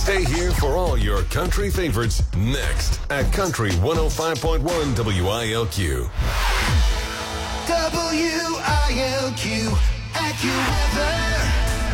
Stay here for all your country favorites next at Country 105.1 WILQ. WILQ AccuWeather.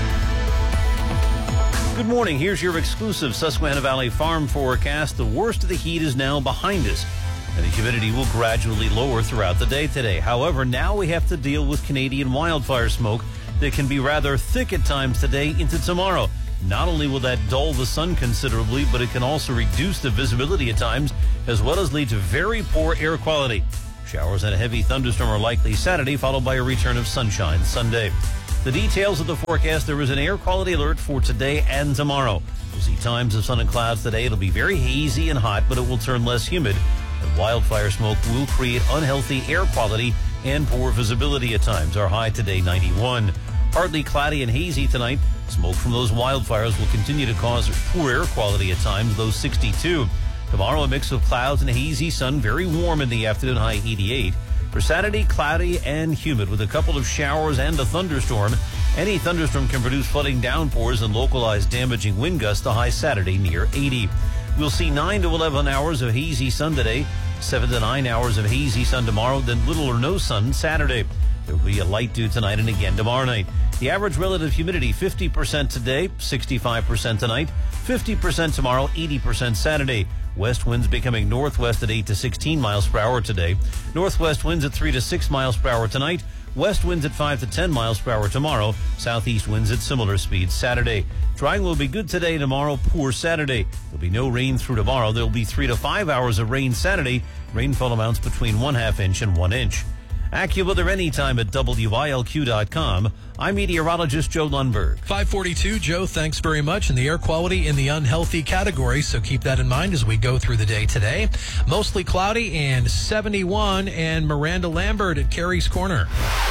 Good morning. Here's your exclusive Susquehanna Valley farm forecast. The worst of the heat is now behind us, and the humidity will gradually lower throughout the day today. However, now we have to deal with Canadian wildfire smoke that can be rather thick at times today into tomorrow. Not only will that dull the sun considerably, but it can also reduce the visibility at times, as well as lead to very poor air quality. Showers and a heavy thunderstorm are likely Saturday, followed by a return of sunshine Sunday. The details of the forecast: there is an air quality alert for today and tomorrow. We'll see times of sun and clouds today. It'll be very hazy and hot, but it will turn less humid. And wildfire smoke will create unhealthy air quality and poor visibility at times. Our high today, 91. Partly cloudy and hazy tonight. Smoke from those wildfires will continue to cause poor air quality at times, though 62. Tomorrow, a mix of clouds and hazy sun, very warm in the afternoon, high 88. For Saturday, cloudy and humid with a couple of showers and a thunderstorm. Any thunderstorm can produce flooding downpours and localized damaging wind gusts, the high Saturday near 80. We'll see 9 to 11 hours of hazy sun today, 7 to 9 hours of hazy sun tomorrow, then little or no sun Saturday. There will be a light dew tonight and again tomorrow night. The average relative humidity, 50% today, 65% tonight, 50% tomorrow, 80% Saturday. West winds becoming northwest at 8 to 16 miles per hour today. Northwest winds at 3 to 6 miles per hour tonight. West winds at 5 to 10 miles per hour tomorrow. Southeast winds at similar speeds Saturday. Drying will be good today, tomorrow poor Saturday. There'll be no rain through tomorrow. There'll be 3 to 5 hours of rain Saturday. Rainfall amounts between 1/2 inch and 1 inch. AccuWeather anytime at WILQ.com. I'm meteorologist Joe Lundberg. 542, Joe, thanks very much. And the air quality in the unhealthy category, so keep that in mind as we go through the day today. Mostly cloudy and 71, and Miranda Lambert at Carrie's Corner.